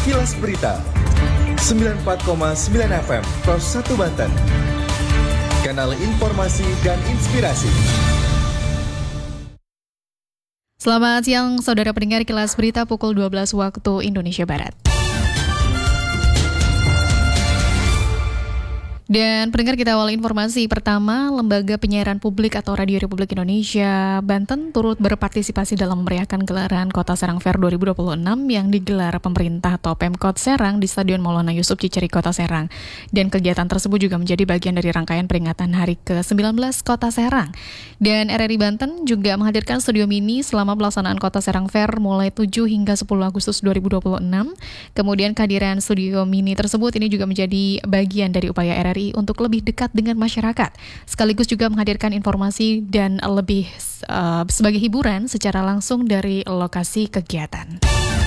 Kilas Berita 94,9 FM Pros 1 Banten. Kanal informasi dan inspirasi. Selamat siang saudara pendengar Kilas Berita pukul 12 waktu Indonesia Barat. Dan pendengar, kita awal informasi pertama, Lembaga Penyiaran Publik atau Radio Republik Indonesia Banten turut berpartisipasi dalam memeriahkan gelaran Kota Serang Fair 2026 yang digelar pemerintah atau Pemkot Serang di Stadion Maulana Yusuf Ciceri Kota Serang. Dan kegiatan tersebut juga menjadi bagian dari rangkaian peringatan Hari ke-19 Kota Serang. Dan RRI Banten juga menghadirkan studio mini selama pelaksanaan Kota Serang Fair mulai 7 hingga 10 Agustus 2026. Kemudian kehadiran studio mini tersebut ini juga menjadi bagian dari upaya RRI untuk lebih dekat dengan masyarakat, sekaligus juga menghadirkan informasi dan lebih sebagai hiburan secara langsung dari lokasi kegiatan.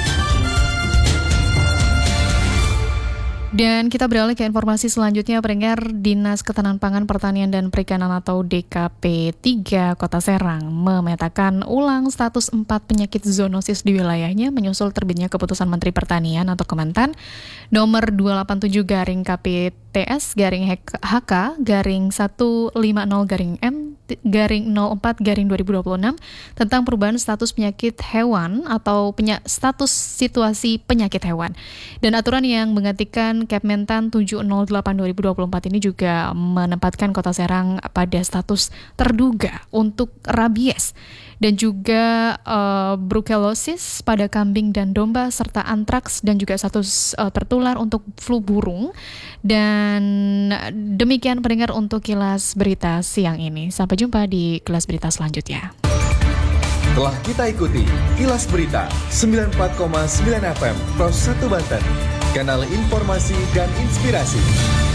Dan kita beralih ke informasi selanjutnya, pendengar. Dinas Ketahanan Pangan, Pertanian dan Perikanan atau DKP 3 Kota Serang memetakan ulang status 4 penyakit zoonosis di wilayahnya menyusul terbitnya keputusan Menteri Pertanian atau Kementan nomor 287-KP-TS-150-M-04-2026 tentang perubahan status penyakit hewan atau status situasi penyakit hewan. Dan aturan yang menggantikan Kepmentan 708-2024 ini juga menempatkan Kota Serang pada status terduga untuk rabies dan juga brucellosis pada kambing dan domba serta antraks dan juga status tertular untuk flu burung. Dan demikian pendengar untuk Kilas Berita siang ini. Sampai jumpa di Kilas Berita selanjutnya. Telah kita ikuti Kilas Berita 94,9 FM Pros 1 Banten. Kanal informasi dan inspirasi.